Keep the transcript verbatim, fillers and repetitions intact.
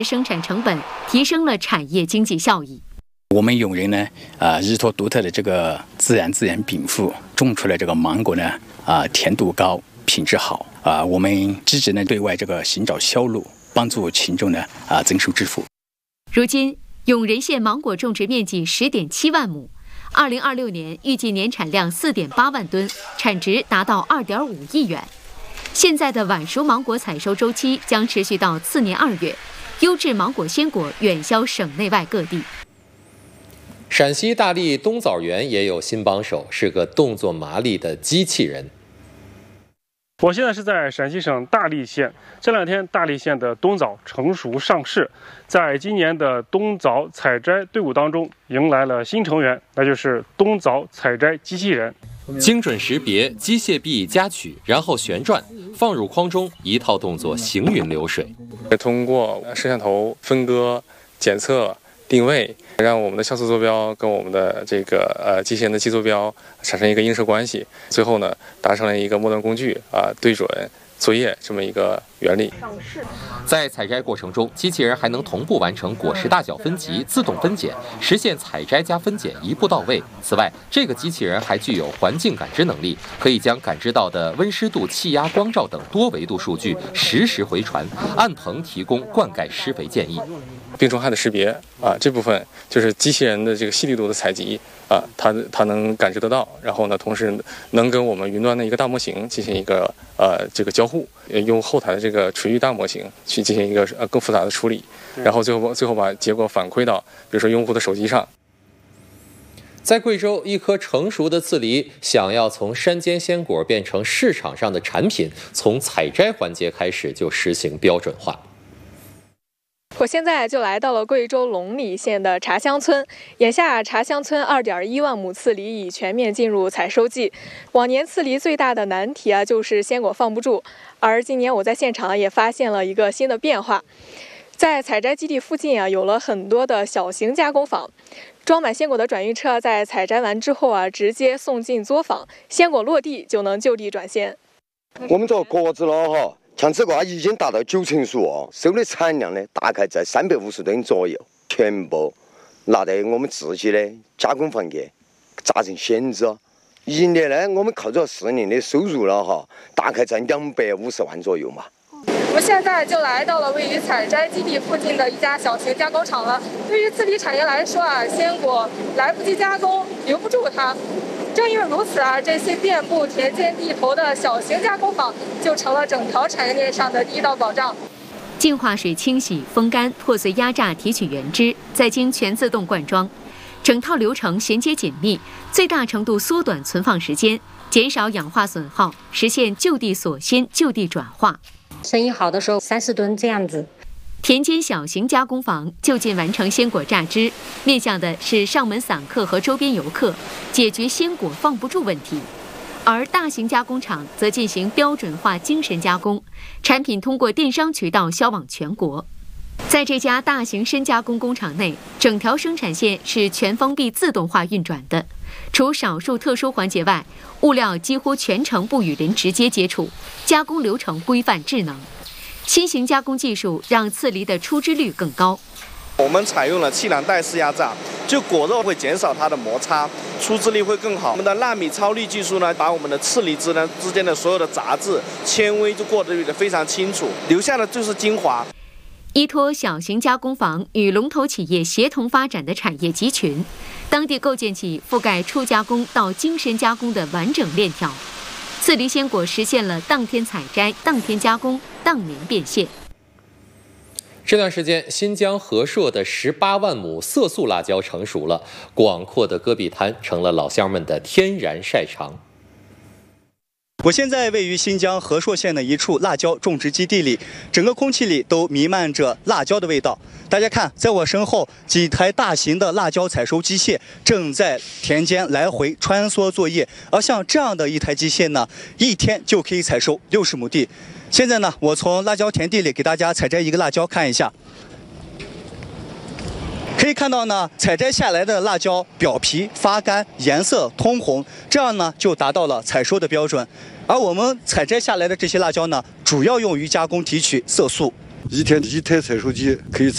生产成本，提升了产业经济效益。 我们永仁呢，啊、呃，日托独特的这个自然资源禀赋，种出来这个芒果呢，啊、呃，甜度高，品质好啊、呃。我们积极呢对外这个寻找销路，帮助群众呢啊、呃、增收致富。 如今，永仁县芒果种植面积十点七万亩，二零二六年预计年产量四点八万吨，产值达到二点五亿元。现在的晚熟芒果采收周期将持续到次年二月，优质芒果鲜果远销省内外各地。 陕西大荔冬枣园也有新帮手，是个动作麻利的机器人。 我现在是在陕西省大荔县，这两天大荔县的冬枣成熟上市，在今年的冬枣采摘队伍当中迎来了新成员，那就是冬枣采摘机器人。 精准识别，机械臂夹取，然后旋转，放入筐中，一套动作行云流水。 通过摄像头分割、检测、定位，让我们的像素坐标跟我们的这个呃机器人的机坐标产生一个映射关系，最后呢达成了一个末端工具啊、呃、对准作业这么一个原理。 在采摘过程中，机器人还能同步完成果实大小分级、自动分拣，实现采摘加分拣一步到位。此外，这个机器人还具有环境感知能力，可以将感知到的温湿度、气压、光照等多维度数据实时回传，按棚提供灌溉施肥建议。 病虫害的识别啊，这部分就是机器人的这个细粒度的采集啊，它它能感知得到，然后呢，同时能跟我们云端的一个大模型进行一个呃这个交互，用后台的这个垂域大模型去进行一个呃更复杂的处理，然后最后最后把结果反馈到比如说用户的手机上。 在贵州，一颗成熟的刺梨想要从山间鲜果变成市场上的产品，从采摘环节开始就实行标准化。 我现在就来到了贵州龙里县的茶乡村，眼下茶乡村二点一万亩刺梨已全面进入采收季。往年刺梨最大的难题啊，就是鲜果放不住，而今年我在现场也发现了一个新的变化，在采摘基地附近啊，有了很多的小型加工坊，装满鲜果的转运车在采摘完之后啊，直接送进作坊，鲜果落地就能就地转鲜。 我们这个果子了哈。像这个啊，已经达到九成熟哦，收的产量呢，大概在三百五十吨左右，全部拿到我们自己的加工房去榨成鲜子。一年呢，我们靠着四年的收入了哈，大概在两百五十万左右嘛。 我们现在就来到了位于采摘基地附近的一家小型加工厂了。对于刺梨产业来说啊，鲜果来不及加工，留不住它。正因为如此啊，这些遍布田间地头的小型加工坊就成了整条产业链上的第一道保障。 净化水清洗、风干、破碎、压榨、提取原汁，再经全自动灌装，整套流程衔接紧密，最大程度缩短存放时间，减少氧化损耗，实现就地锁鲜、就地转化。 生意好的时候三四吨这样子。 田间小型加工坊就近完成鲜果榨汁，面向的是上门散客和周边游客，解决鲜果放不住问题。而大型加工厂则进行标准化精深加工，产品通过电商渠道销往全国。在这家大型深加工工厂内，整条生产线是全封闭自动化运转的，除少数特殊环节外，物料几乎全程不与人直接接触，加工流程规范智能。新型加工技术让刺梨的出汁率更高。 我们采用了气囊带式压榨，就果肉会减少它的摩擦，出汁率会更好。我们的纳米超粒技术呢，把我们的刺梨汁呢之间的所有的杂质、纤维就过滤得非常清楚，留下的就是精华。 依托小型加工坊与龙头企业协同发展的产业集群，当地构建起覆盖初加工到精深加工的完整链条。刺梨鲜果实现了当天采摘、当天加工、当年变现。 这段时间，新疆和硕的十八万亩色素辣椒成熟了，广阔的戈壁滩成了老乡们的天然晒场。 我现在位于新疆和硕县的一处辣椒种植基地里，整个空气里都弥漫着辣椒的味道。大家看，在我身后，几台大型的辣椒采收机械正在田间来回穿梭作业。而像这样的一台机械呢，一天就可以采收六十亩地。现在呢，我从辣椒田地里给大家采摘一个辣椒看一下。可以看到呢，采摘下来的辣椒表皮发干，颜色通红，这样呢就达到了采收的标准。而我们采摘下来的这些辣椒呢，主要用于加工提取色素。 一天一台采收机可以